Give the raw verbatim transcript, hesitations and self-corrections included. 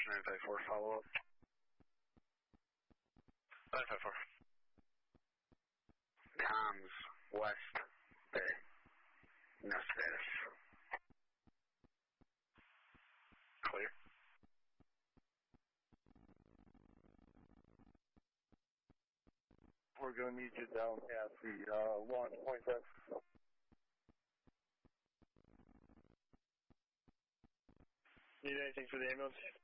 nine five four, follow up. nine five four. Comms, West Bay. No status. Clear. We're going to need you down at the uh, launch point there. Need anything for the ambulance?